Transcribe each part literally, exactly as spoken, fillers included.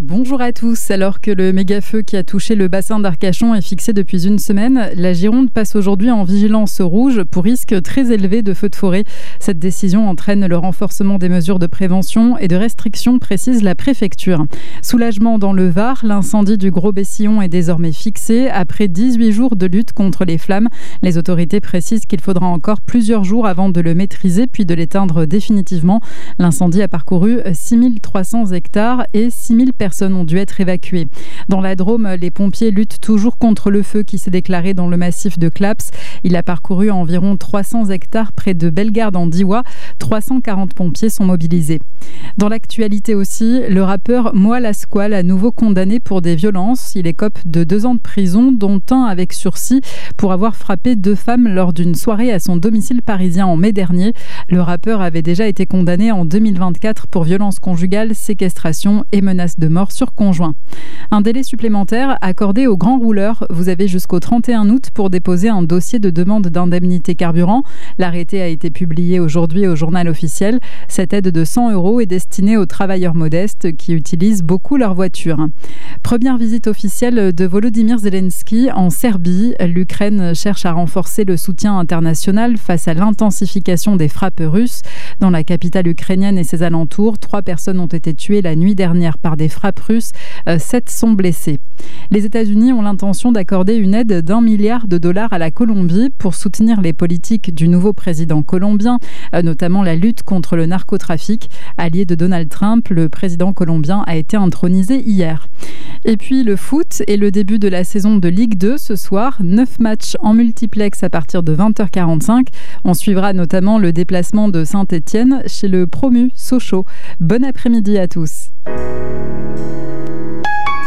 Bonjour à tous. Alors que le méga-feu qui a touché le bassin d'Arcachon est fixé depuis une semaine, la Gironde passe aujourd'hui en vigilance rouge pour risque très élevé de feux de forêt. Cette décision entraîne le renforcement des mesures de prévention et de restriction, précise la préfecture. Soulagement dans le Var, l'incendie du Gros Bessillon est désormais fixé après dix-huit jours de lutte contre les flammes. Les autorités précisent qu'il faudra encore plusieurs jours avant de le maîtriser puis de l'éteindre définitivement. L'incendie a parcouru six mille trois cents hectares et six mille personnes ont dû être évacuées. Dans la Drôme, les pompiers luttent toujours contre le feu qui s'est déclaré dans le massif de Claps. Il a parcouru environ trois cents hectares près de Bellegarde en Diois. trois cent quarante pompiers sont mobilisés. Dans l'actualité aussi, le rappeur Moi Lasquale à nouveau condamné pour des violences. Il écope de deux ans de prison, dont un avec sursis, pour avoir frappé deux femmes lors d'une soirée à son domicile parisien en mai dernier. Le rappeur avait déjà été condamné en deux mille vingt-quatre pour violences conjugales, séquestration et menaces de mort sur conjoint. Un délai supplémentaire accordé aux grands rouleurs. Vous avez jusqu'au trente et un août pour déposer un dossier de demande d'indemnité carburant. L'arrêté a été publié aujourd'hui au journal officiel. Cette aide de cent euros est destinée aux travailleurs modestes qui utilisent beaucoup leur voiture. Première visite officielle de Volodymyr Zelensky en Serbie. L'Ukraine cherche à renforcer le soutien international face à l'intensification des frappes russes. Dans la capitale ukrainienne et ses alentours, trois personnes ont été tuées la nuit dernière par des frappes russes. Euh, sept sont blessés. Les États-Unis ont l'intention d'accorder une aide d'un milliard de dollars à la Colombie pour soutenir les politiques du nouveau président colombien, euh, notamment la lutte contre le narcotrafic. Allié de Donald Trump, le président colombien a été intronisé hier. Et puis le foot et le début de la saison de Ligue deux ce soir. Neuf matchs en multiplex à partir de vingt heures quarante-cinq. On suivra notamment le déplacement de Saint-Étienne chez le promu Sochaux. Bon après-midi à tous.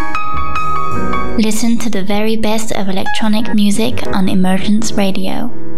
Listen to the very best of electronic music on Emergence Radio.